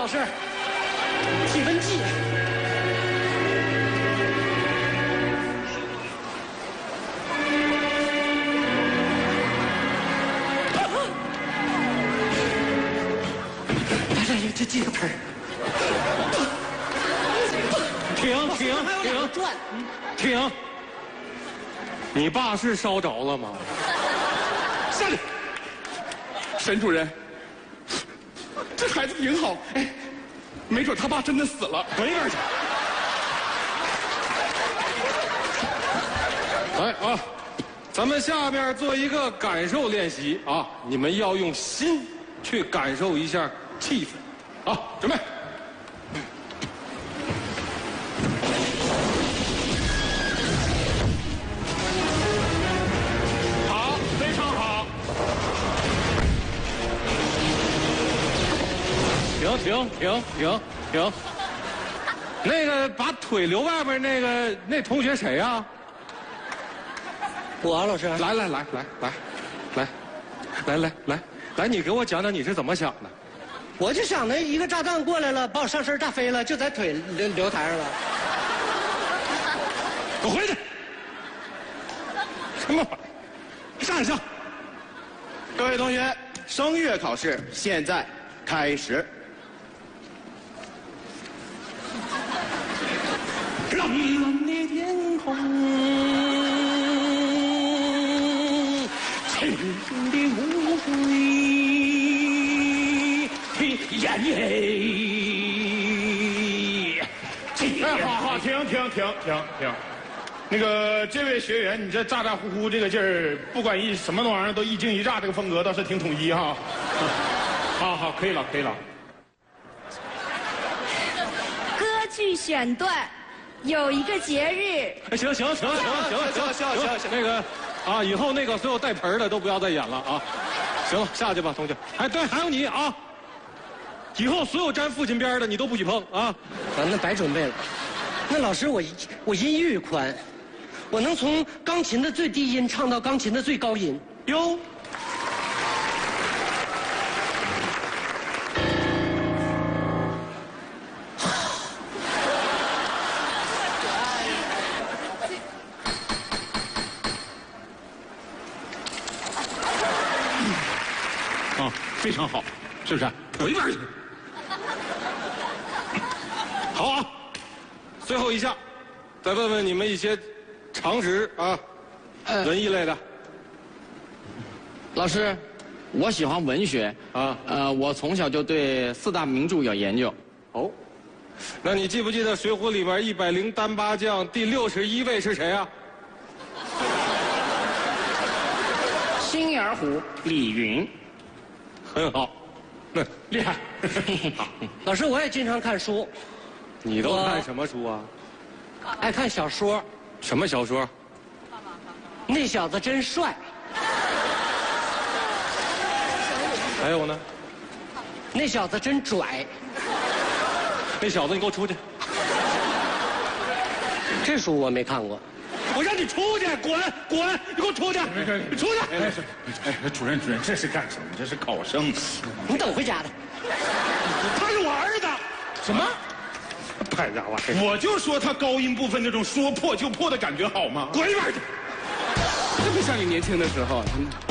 老师，体温计。这几个盆儿。 停！你爸是烧着了吗？ 下去。沈主任，这孩子挺好，哎，没准他爸真的死了。 滚一边去！来啊，咱们下面做一个感受练习啊，你们要用心去感受一下气氛。好，准备。 好，非常好。 停！那个把腿留外边那同学谁呀？ 我老师。 来，你给我讲讲你是怎么想的？ 我就想着一个炸弹过来了，把我上身炸飞了，就在腿留台上了。 给我回去！什么玩意儿？上一上！ 各位同学，声乐考试现在开始。蓝蓝的天空，清清的湖水，哎，好，停！那个，这位学员，你这咋咋呼呼这个劲儿，不管什么玩意儿都一惊一乍，这个风格倒是挺统一哈。好，可以了。 歌剧选段，有一个节日。 哎，行，那个啊，以后那个所有带盆的都不要再演了啊。行了，下去吧，同学。哎，对，还有你啊，以后所有沾父亲边的你都不许碰啊。 那白准备了。那老师，我音域宽，我能从钢琴的最低音唱到钢琴的最高音。 哟。 非常好，是不是？ 滚一边去！好啊，最后一项，再问问你们一些常识啊，文艺类的。 老师，我喜欢文学啊，我从小就对4大名著有研究。 哦，那你记不记得《水浒》里边108将第61位是谁啊？ 辛二虎李云。 很好， 厉害。 老师，我也经常看书。 你都看什么书啊？ 爱看小说。 什么小说？ 那小子真帅。 还有呢？ 那小子真拽。 那小子，你给我出去！ 这书我没看过。 我让你出去，滚！你给我出去！你出去！ 哎，主任，这是干什么？这是考生。 你等回家的。 他是我儿子。 什么？ 太家伙！我就说他高音部分那种说破就破的感觉好吗？ 滚一边去！这不像你年轻的时候。